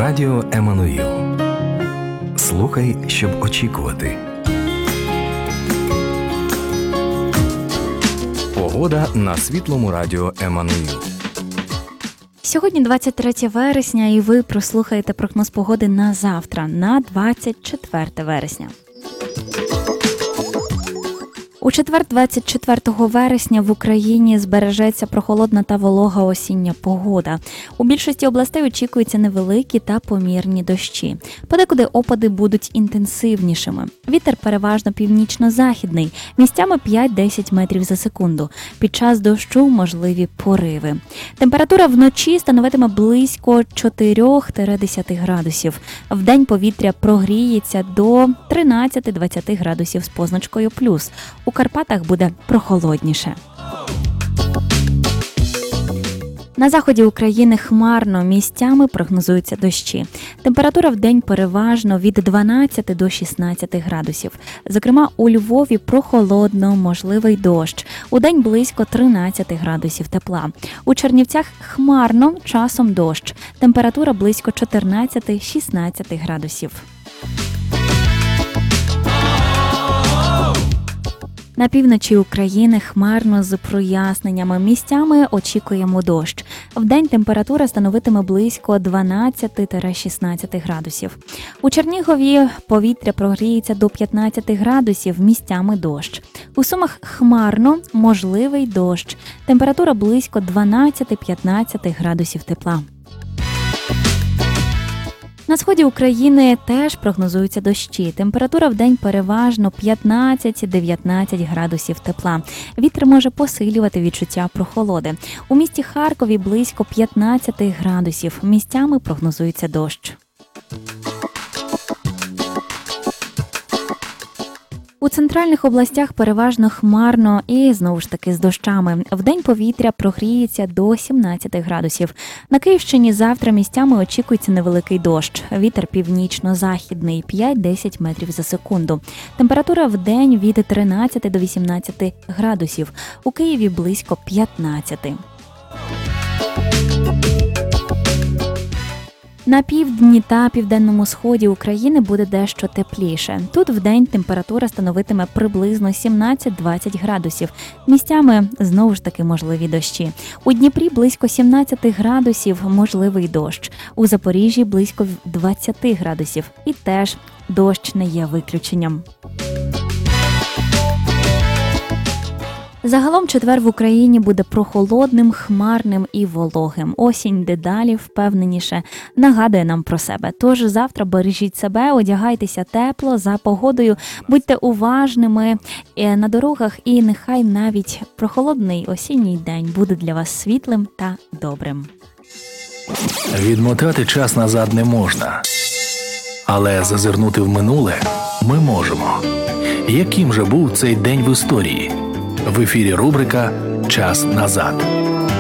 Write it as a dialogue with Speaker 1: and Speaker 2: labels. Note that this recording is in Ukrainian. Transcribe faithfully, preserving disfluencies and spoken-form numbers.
Speaker 1: Радіо Еммануїл. Слухай, щоб очікувати. Погода на світлому радіо Еммануїл.
Speaker 2: Сьогодні двадцять третє вересня, і ви прослухаєте прогноз погоди на завтра, на двадцять четверте вересня. У четвер, двадцять четвертого вересня, в Україні збережеться прохолодна та волога осіння погода. У більшості областей очікуються невеликі та помірні дощі. Подекуди опади будуть інтенсивнішими. Вітер переважно північно-західний, місцями п'ять-десять метрів за секунду. Під час дощу можливі пориви. Температура вночі становитиме близько чотири-десять градусів. Вдень повітря прогріється до тринадцять-двадцять градусів з позначкою плюс. У Карпатах буде прохолодніше. На заході України хмарно, місцями прогнозуються дощі. Температура вдень переважно від дванадцяти до шістнадцяти градусів. Зокрема, у Львові прохолодно, можливий дощ. Удень близько тринадцяти градусів тепла. У Чернівцях хмарно, часом дощ. Температура близько чотирнадцяти-шістнадцяти градусів. На півночі України хмарно з проясненнями. Місцями очікуємо дощ. Вдень температура становитиме близько дванадцяти-шістнадцять градусів. У Чернігові повітря прогріється до п'ятнадцяти градусів, місцями дощ. У Сумах хмарно, можливий дощ. Температура близько дванадцяти-п'ятнадцяти градусів тепла. На сході України теж прогнозуються дощі. Температура вдень переважно п'ятнадцять-дев'ятнадцять градусів тепла. Вітер може посилювати відчуття прохолоди. У місті Харкові близько п'ятнадцять градусів. Місцями прогнозується дощ. У центральних областях переважно хмарно і, знову ж таки, з дощами. Вдень повітря прогріється до сімнадцяти градусів. На Київщині завтра місцями очікується невеликий дощ. Вітер північно-західний – п'ять-десять метрів за секунду. Температура вдень від тринадцяти до вісімнадцяти градусів. У Києві близько п'ятнадцяти. На півдні та південному сході України буде дещо тепліше. Тут вдень температура становитиме приблизно сімнадцять-двадцять градусів. Місцями, знову ж таки, можливі дощі. У Дніпрі близько сімнадцяти градусів, можливий дощ. У Запоріжжі близько двадцяти градусів. І теж дощ не є виключенням. Загалом четвер в Україні буде прохолодним, хмарним і вологим. Осінь дедалі впевненіше нагадує нам про себе. Тож завтра бережіть себе, одягайтеся тепло, за погодою, будьте уважними на дорогах, і нехай навіть прохолодний осінній день буде для вас світлим та добрим.
Speaker 3: Відмотати час назад не можна, але зазирнути в минуле ми можемо. Яким же був цей день в історії? В ефірі рубрика «Час назад».